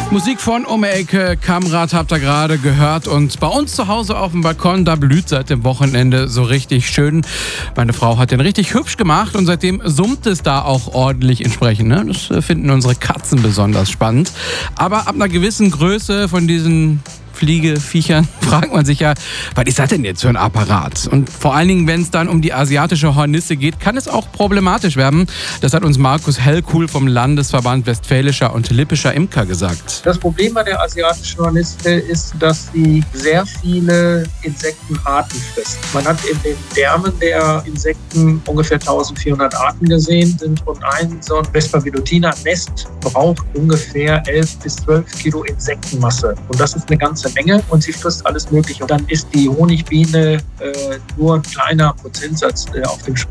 Musik von Ome Kamrat habt ihr gerade gehört und bei uns zu Hause auf dem Balkon, da blüht seit dem Wochenende so richtig schön. Meine Frau hat den richtig hübsch gemacht und seitdem summt es da auch ordentlich entsprechend. Ne? Das finden unsere Katzen besonders spannend. Aber ab einer gewissen Größe von diesen Fliegeviechern fragt man sich ja, was ist das denn jetzt für ein Apparat? Und vor allen Dingen, wenn es dann um die asiatische Hornisse geht, kann es auch problematisch werden. Das hat uns Markus Hellkuhl vom Landesverband Westfälischer und Lippischer Imker gesagt. Das Problem bei der asiatischen Hornisse ist, dass sie sehr viele Insektenarten frisst. Man hat in den Därmen der Insekten ungefähr 1400 Arten gesehen. Und ein so ein Vespa-Velutina-Nest braucht ungefähr 11 bis 12 Kilo Insektenmasse. Und das ist eine ganze Menge und sie frisst alles Mögliche. Und dann ist die Honigbiene nur ein kleiner Prozentsatz auf dem